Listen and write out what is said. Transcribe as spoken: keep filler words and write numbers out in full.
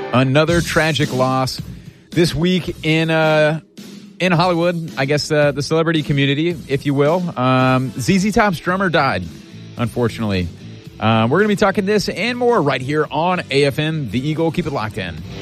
Another tragic loss this week in uh, in Hollywood, I guess uh, the celebrity community, if you will. Um, Z Z Top's drummer died, unfortunately. Uh, we're going to be talking this and more right here on A F M, The Eagle. Keep it locked in.